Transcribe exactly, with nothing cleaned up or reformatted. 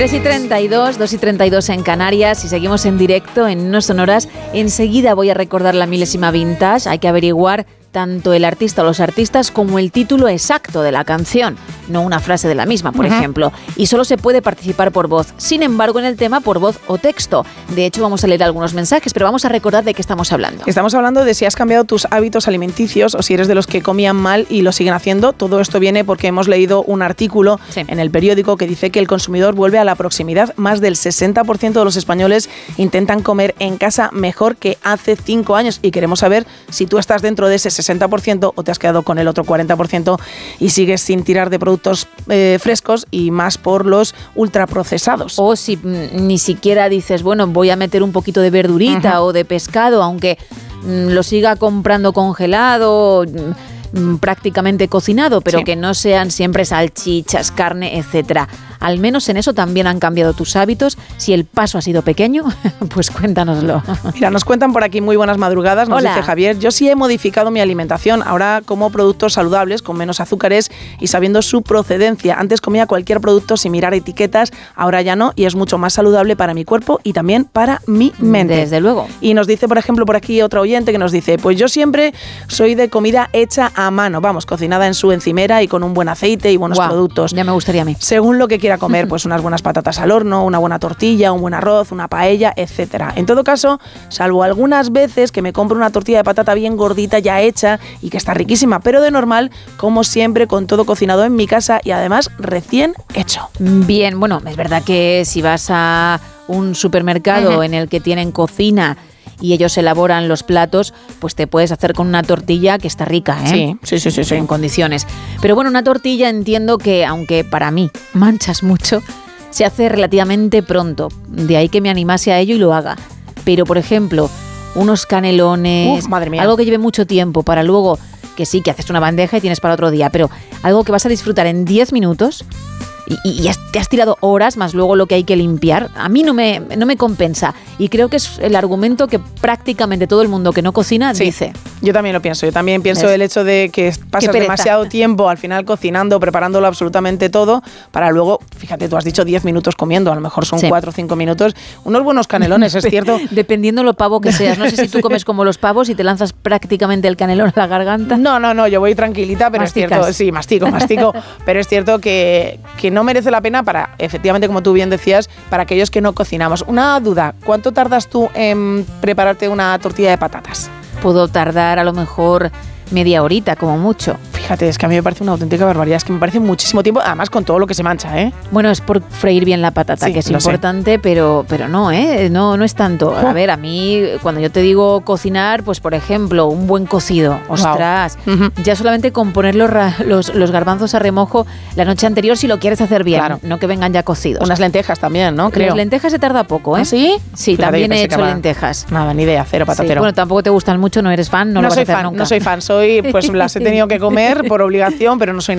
tres y treinta y dos, dos y treinta y dos en Canarias y seguimos en directo en No Sonoras. Enseguida voy a recordar la milésima vintage. Hay que averiguar tanto el artista o los artistas como el título exacto de la canción, no una frase de la misma, por uh-huh. ejemplo. Y solo se puede participar por voz. Sin embargo, en el tema por voz o texto. De hecho, vamos a leer algunos mensajes, pero vamos a recordar de qué estamos hablando. Estamos hablando de si has cambiado tus hábitos alimenticios o si eres de los que comían mal y lo siguen haciendo. Todo esto viene porque hemos leído un artículo sí. en el periódico que dice que el consumidor vuelve a la proximidad. Más del sesenta por ciento de los españoles intentan comer en casa mejor que hace cinco años y queremos saber si tú estás dentro de ese sesenta por ciento o te has quedado con el otro cuarenta por ciento y sigues sin tirar de productos eh, frescos y más por los ultraprocesados. O si mm, ni siquiera dices, bueno, voy a meter un poquito de verdurita uh-huh. o de pescado, aunque mm, lo siga comprando congelado, mm, prácticamente cocinado, pero sí. que no sean siempre salchichas, carne, etcétera. Al menos en eso también han cambiado tus hábitos. Si el paso ha sido pequeño, pues cuéntanoslo. Mira, nos cuentan por aquí muy buenas madrugadas, nos Hola. dice Javier. Yo sí he modificado mi alimentación. Ahora como productos saludables, con menos azúcares y sabiendo su procedencia. Antes comía cualquier producto sin mirar etiquetas, ahora ya no, y es mucho más saludable para mi cuerpo y también para mi mente. Desde luego. Y nos dice, por ejemplo, por aquí otra oyente que nos dice, pues yo siempre soy de comida hecha a mano, vamos, cocinada en su encimera y con un buen aceite y buenos wow, productos. Ya me gustaría a mí. Según lo que quiera comer, pues unas buenas patatas al horno, una buena tortilla, un buen arroz, una paella, etcétera. En todo caso, salvo algunas veces que me compro una tortilla de patata bien gordita ya hecha y que está riquísima, pero de normal, como siempre, con todo cocinado en mi casa y además recién hecho. Bien, bueno, es verdad que si vas a un supermercado uh-huh. en el que tienen cocina y ellos elaboran los platos, pues te puedes hacer con una tortilla que está rica, ¿eh? Sí, sí, sí, sí, sí. En condiciones. Pero bueno, una tortilla entiendo que, aunque para mí manchas mucho, se hace relativamente pronto. De ahí que me animase a ello y lo haga. Pero, por ejemplo, unos canelones, Uf, madre mía. algo que lleve mucho tiempo para luego, que sí, que haces una bandeja y tienes para otro día, pero algo que vas a disfrutar en diez minutos... Y, y has, te has tirado horas más luego lo que hay que limpiar, a mí no me, no me compensa y creo que es el argumento que prácticamente todo el mundo que no cocina sí, dice. Yo también lo pienso, yo también pienso ¿Ves? el hecho de que pasas demasiado tiempo al final cocinando, preparándolo absolutamente todo para luego, fíjate, tú has dicho diez minutos comiendo, a lo mejor son cuatro o cinco minutos, unos buenos canelones, es cierto. Dependiendo lo pavo que seas, no sé si tú comes como los pavos y te lanzas prácticamente el canelón a la garganta. No, no, no, yo voy tranquilita, pero Masticas. es cierto, sí, mastico, mastico, pero es cierto que, que no merece la pena para, efectivamente, como tú bien decías, para aquellos que no cocinamos. Una duda, ¿cuánto tardas tú en prepararte una tortilla de patatas? Puedo tardar a lo mejor media horita, como mucho. Fíjate, es que a mí me parece una auténtica barbaridad, es que me parece muchísimo tiempo, además con todo lo que se mancha, ¿eh? Bueno, es por freír bien la patata, sí, que es importante, pero, pero no, ¿eh? No, no es tanto. A ver, a mí, cuando yo te digo cocinar, pues por ejemplo, un buen cocido, ostras, wow. uh-huh. ya solamente con poner los, los, los garbanzos a remojo la noche anterior si lo quieres hacer bien, claro. no que vengan ya cocidos. Unas lentejas también, ¿no? Creo. Las lentejas se tarda poco, ¿eh? ¿Ah, sí? Sí, Fíjate, también he hecho lentejas. Nada, ni idea, cero patatero. Sí, bueno, tampoco te gustan mucho, no eres fan, no, no lo vas soy a hacer fan, nunca. No soy fan, soy, pues las he tenido que comer por obligación, pero no soy nada.